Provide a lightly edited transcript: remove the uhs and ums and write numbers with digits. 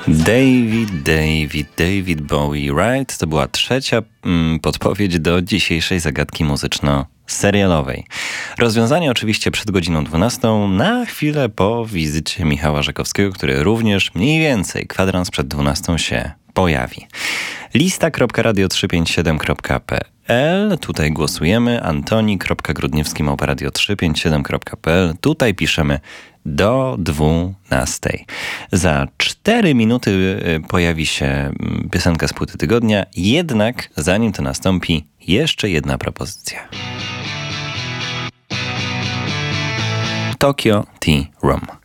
David Bowie, right? To była trzecia podpowiedź do dzisiejszej zagadki muzyczno-serialowej. Rozwiązanie oczywiście przed godziną 12, na chwilę po wizycie Michała Żakowskiego, który również mniej więcej kwadrans przed 12 się pojawi. Lista.radio357.pl. Tutaj głosujemy. Antoni.grudniewski@radio357.pl. Tutaj piszemy do 12. Za 4 minuty pojawi się piosenka z płyty tygodnia, jednak zanim to nastąpi, jeszcze jedna propozycja. Tokyo Tea Room.